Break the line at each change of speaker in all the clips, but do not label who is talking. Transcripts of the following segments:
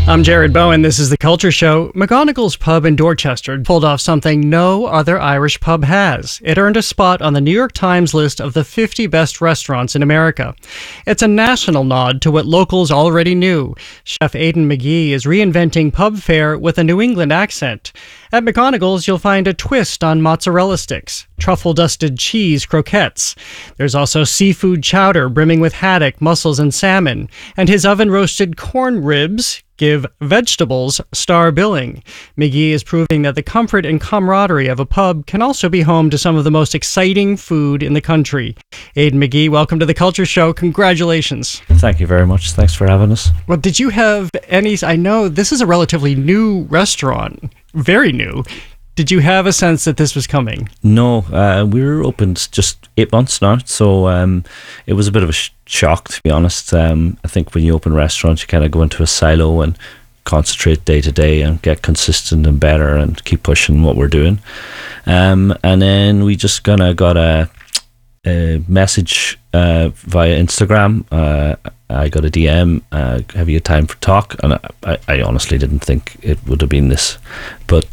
I'm Jared Bowen. This is The Culture Show. McGonagall's Pub in Dorchester pulled off something no other Irish pub has. It earned a spot on the New York Times list of the 50 best restaurants in America. It's a national nod to what locals already knew. Chef Aidan McGee is reinventing pub fare with a New England accent. At McGonagall's, you'll find a twist on mozzarella sticks, truffle-dusted cheese croquettes. There's also seafood chowder brimming with haddock, mussels, and salmon. And his oven-roasted corn ribs give vegetables star billing. McGee is proving that the comfort and camaraderie of a pub can also be home to some of the most exciting food in the country. Aidan McGee, welcome to The Culture Show. Congratulations.
Thank you very much. Thanks for having us.
Well, did you have any... I know this is a relatively new restaurant. Very new. Did you have a sense that this was coming?
No, we were open just 8 months now, so it was a bit of a shock, to be honest. I think when you open restaurants, you kind of go into a silo and concentrate day to day and get consistent and better and keep pushing what we're doing. And then we just kind of got a message via Instagram. I got a DM, have you time for talk? And I honestly didn't think it would have been this. But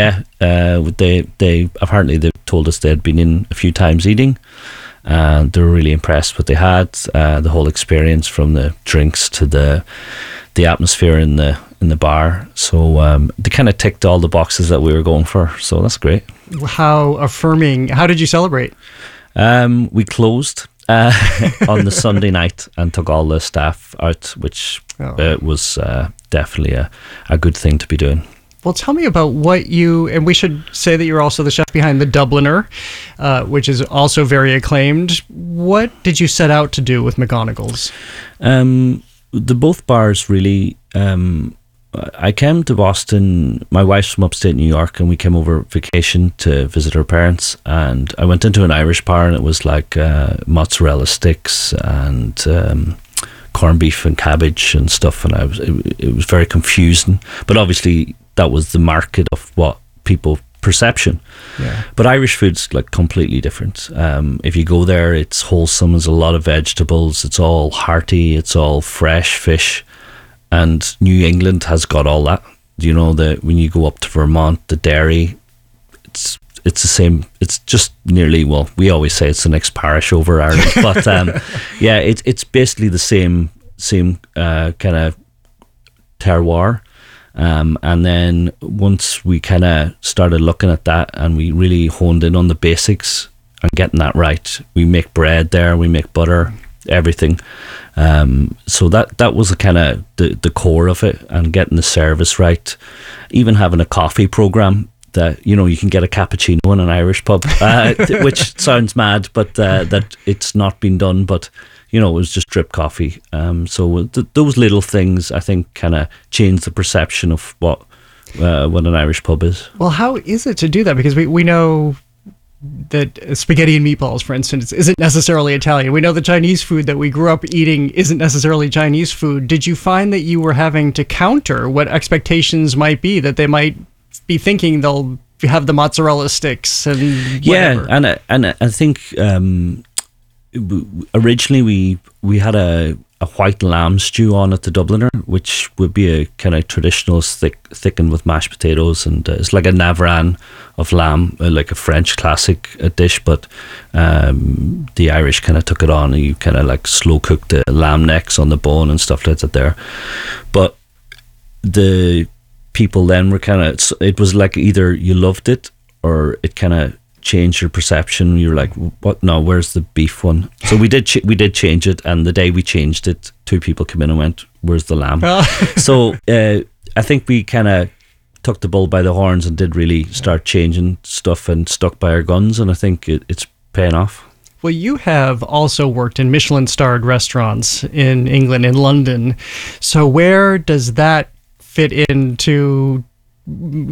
they apparently they told us they had been in a few times eating, and they were really impressed with what they had, the whole experience from the drinks to the atmosphere in the bar. So they kind of ticked all the boxes that we were going for. So that's great. How
affirming. How did you celebrate?
We closed on the Sunday night and took all the staff out, which was definitely a good thing to be doing.
Well, tell me about what you, and we should say that you're also the chef behind the Dubliner, which is also very acclaimed. What did you set out to do with McGonagall's?
The both bars really... I came to Boston. My wife's from upstate New York, and we came over vacation to visit her parents. And I went into an Irish bar, and it was like mozzarella sticks and corned beef and cabbage and stuff. And it was very confusing. But obviously, that was the market of what people perception.
Yeah.
But Irish food's like completely different. If you go there, it's wholesome. There's a lot of vegetables. It's all hearty. It's all fresh fish. And New England has got all that. You know, when you go up to Vermont, the dairy, it's the same. It's just nearly, well, we always say it's the next parish over Ireland, but yeah, it's basically the same kind of terroir. And then once we kind of started looking at that, and we really honed in on the basics and getting that right, we make bread there, we make butter, everything. So that was the kind of the core of it, and getting the service right, even having a coffee program that, you know, you can get a cappuccino in an Irish pub, which sounds mad, but that it's not been done, but you know, it was just drip coffee. So those little things, I think, kind of changed the perception of what an Irish pub is.
Well, how is it to do that? Because we know that spaghetti and meatballs, for instance, isn't necessarily Italian. We know the Chinese food that we grew up eating isn't necessarily Chinese food. Did you find that you were having to counter what expectations might be, that they might be thinking they'll have the mozzarella sticks and whatever?
Yeah, and I think originally we had a white lamb stew on at the Dubliner, which would be a kind of traditional thickened with mashed potatoes, and it's like a navran of lamb, like a French classic dish, but the Irish kind of took it on, and you kind of like slow cooked the lamb necks on the bone and stuff like that there. But the people then were kind of, it was like either you loved it or it kind of changed your perception. You're like, what? No, where's the beef one? So we did change it, and the day we changed it, 2 people came in and went, where's the lamb? So I think we kind of took the bull by the horns and did really start changing stuff and stuck by our guns, and I think it's paying off.
Well, you have also worked in Michelin-starred restaurants in England, in London. So where does that fit into